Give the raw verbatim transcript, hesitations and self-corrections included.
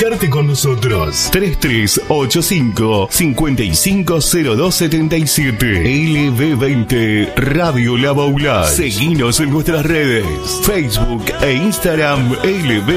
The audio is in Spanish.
comunicarte con nosotros. tres tres ocho cinco, cinco cinco cero dos siete siete. L B veinte Radio La Baulá. Seguinos en nuestras redes, Facebook e Instagram L B